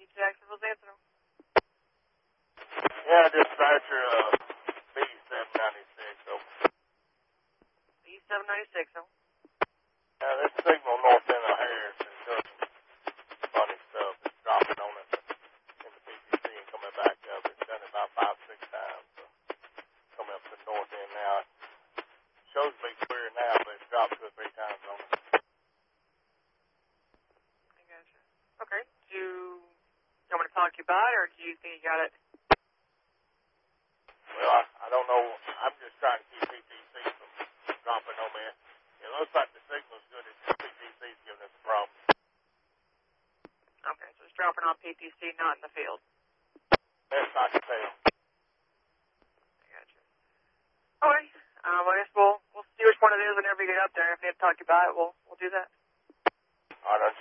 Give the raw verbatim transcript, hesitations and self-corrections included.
Jacksonville's answering. Yeah, dispatcher, uh, B seven ninety-six, over. B seven ninety-six, oh. Yeah, this signal north end of Harris is doing some funny stuff. It's dropping on it in the P T C and coming back up. It's done it about five, six times. So coming up to the north end now. It shows me clear now, but it's dropped two or three times on it. I gotcha. Okay. Do you, you want me to talk to you about it, or do you think you got it? Well, I, I don't know. I'm just trying to keep P T C from dropping on me. It looks like the signal's good. It's just P T C's giving us a problem. Okay, so it's dropping on P T C, not in the field. Best I can tell. I gotcha. Okay. Um, I guess we'll we'll see which one it is whenever you get up there. If we have to talk to you about it, we'll we'll do that. All right,